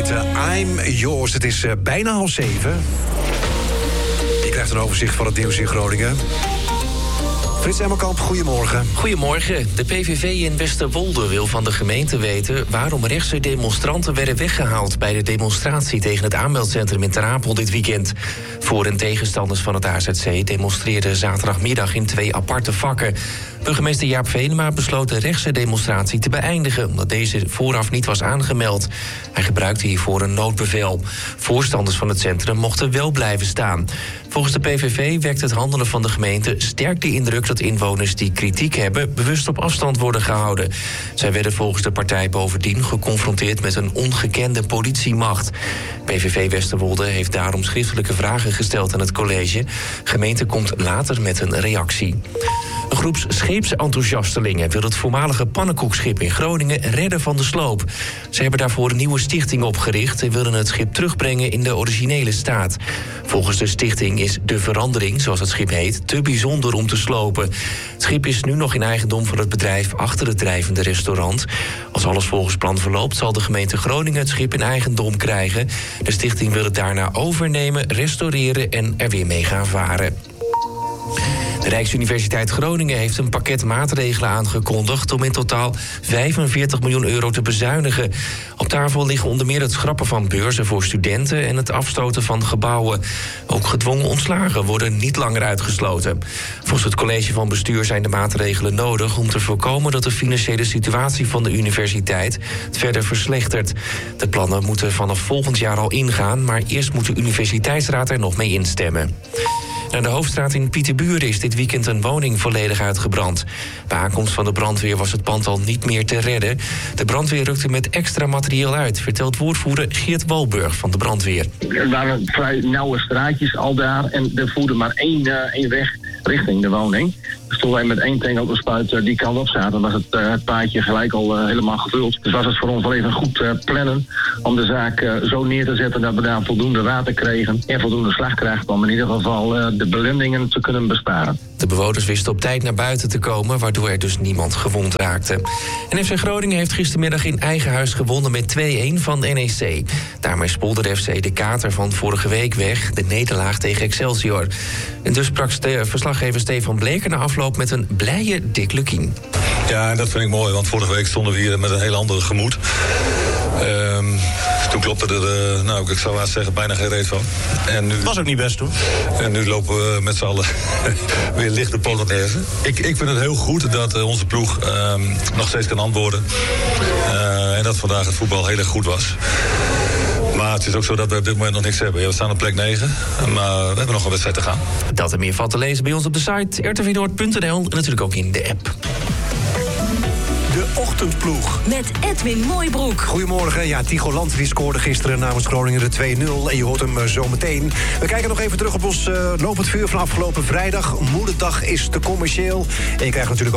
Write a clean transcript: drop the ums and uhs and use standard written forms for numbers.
heet I'm Yours. Het is bijna 6:30. Je krijgt een overzicht van het nieuws in Groningen. Frits Emmelkamp, goedemorgen. Goedemorgen. De PVV in Westerwolde wil van de gemeente weten waarom rechtse demonstranten werden weggehaald bij de demonstratie tegen het aanmeldcentrum in Ter Apel dit weekend. Voor- en tegenstanders van het AZC demonstreerden zaterdagmiddag in 2 aparte vakken. Burgemeester Jaap Venema besloot de rechtse demonstratie te beëindigen, omdat deze vooraf niet was aangemeld. Hij gebruikte hiervoor een noodbevel. Voorstanders van het centrum mochten wel blijven staan. Volgens de PVV wekt het handelen van de gemeente sterk de indruk dat inwoners die kritiek hebben bewust op afstand worden gehouden. Zij werden volgens de partij bovendien geconfronteerd met een ongekende politiemacht. PVV Westerwolde heeft daarom schriftelijke vragen gesteld aan het college. Gemeente komt later met een reactie. Een groep scheepsenthousiastelingen wil het voormalige pannenkoekschip in Groningen redden van de sloop. Ze hebben daarvoor een nieuwe stichting opgericht en willen het schip terugbrengen in de originele staat. Volgens de stichting is de verandering, zoals het schip heet, te bijzonder om te slopen. Het schip is nu nog in eigendom van het bedrijf achter het drijvende restaurant. Als alles volgens plan verloopt, zal de gemeente Groningen het schip in eigendom krijgen. De stichting wil het daarna overnemen, restaureren en er weer mee gaan varen. De Rijksuniversiteit Groningen heeft een pakket maatregelen aangekondigd om in totaal 45 miljoen euro te bezuinigen. Op tafel liggen onder meer het schrappen van beurzen voor studenten en het afstoten van gebouwen. Ook gedwongen ontslagen worden niet langer uitgesloten. Volgens het college van bestuur zijn de maatregelen nodig om te voorkomen dat de financiële situatie van de universiteit verder verslechtert. De plannen moeten vanaf volgend jaar al ingaan, maar eerst moet de universiteitsraad er nog mee instemmen. Aan de Hoofdstraat in Pieterburen is dit weekend een woning volledig uitgebrand. Bij aankomst van de brandweer was het pand al niet meer te redden. De brandweer rukte met extra materieel uit, vertelt woordvoerder Geert Walburg van de brandweer. Er waren vrij nauwe straatjes al daar en er voerde maar één weg richting de woning. Dus toen wij met 1 tank op de spuit die kant op zaten, was het paadje gelijk al helemaal gevuld. Dus was het voor ons wel even goed plannen om de zaak zo neer te zetten dat we daar voldoende water kregen en voldoende slagkracht om in ieder geval de belendingen te kunnen besparen. De bewoners wisten op tijd naar buiten te komen, waardoor er dus niemand gewond raakte. En FC Groningen heeft gistermiddag in eigen huis gewonnen met 2-1 van NEC. Daarmee spoelde de FC de kater van vorige week weg, de nederlaag tegen Excelsior. En dus sprak verslaggever Stefan Bleker na afloop met een blije Dick Lukien. Ja, en dat vind ik mooi, want vorige week stonden we hier met een heel ander gemoed. Toen klopte er, ik zou haast zeggen, bijna geen reet van. En nu, was ook niet best, hoor. En nu lopen we met z'n allen weer licht de Polonaise. Ik vind het heel goed dat onze ploeg nog steeds kan antwoorden. En dat vandaag het voetbal heel erg goed was. Maar het is ook zo dat we op dit moment nog niks hebben. Ja, we staan op plek 9, maar we hebben nog een wedstrijd te gaan. Dat en meer valt te lezen bij ons op de site rtvnoord.nl en natuurlijk ook in de app. De ochtendploeg. Met Edwin Mooibroek. Goedemorgen. Ja, Tycho Lant die scoorde gisteren namens Groningen de 2-0. En je hoort hem zo meteen. We kijken nog even terug op ons lopend vuur van afgelopen vrijdag. Moederdag is te commercieel. En je krijgt natuurlijk